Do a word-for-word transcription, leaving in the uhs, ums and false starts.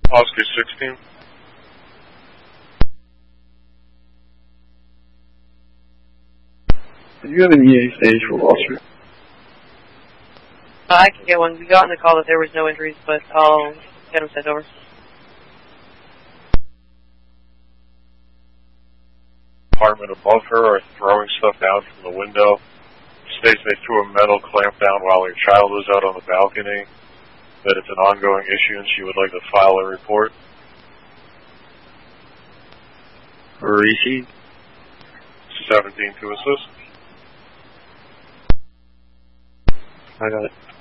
Oscar sixteen. Do you have an E A stage for Wall Street? Uh, I can get one. We got on the call that there was no injuries, but I'll get them sent over. Apartment above her are throwing stuff down from the window. States they threw a metal clamp down while her child was out on the balcony. That it's an ongoing issue and she would like to file a report. Rishi? seventeen to assist. I got it.